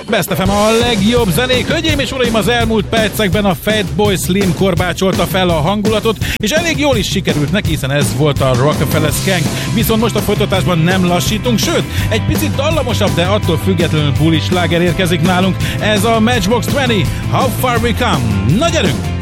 Best FM a legjobb zenék. Hölgyeim és uraim, az elmúlt percekben a Fatboy Slim korbácsolta fel a hangulatot, és elég jól is sikerült neki, hiszen ez volt a Rockefeller Skank. Viszont most a folytatásban nem lassítunk, sőt, egy picit dallamosabb, de attól függetlenül puli sláger érkezik nálunk. Ez a Matchbox 20, How Far We Come. Na gyerünk!